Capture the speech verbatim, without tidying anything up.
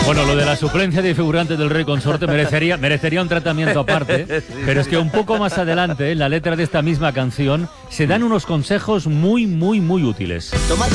Bueno, lo de la suplencia de figurantes del Rey Consorte merecería, merecería un tratamiento aparte, sí, pero es que un poco más adelante, en la letra de esta misma canción, se dan unos consejos muy, muy, muy útiles. Tómate